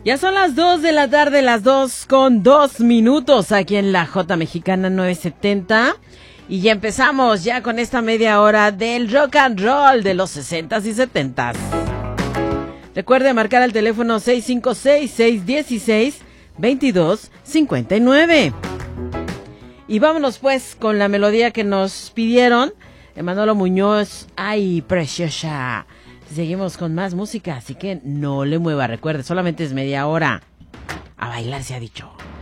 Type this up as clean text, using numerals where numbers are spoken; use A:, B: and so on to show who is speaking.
A: Ya son las 2 de la tarde, las 2:02 aquí en la J Mexicana 970. Y ya empezamos ya con esta media hora del rock and roll de los 60s y 70s. Recuerde marcar al teléfono 656-616-2259. Y vámonos pues con la melodía que nos pidieron de Manolo Muñoz. ¡Ay, preciosa! Seguimos con más música, así que no le mueva. Recuerde, solamente es media hora. A bailar se ha dicho.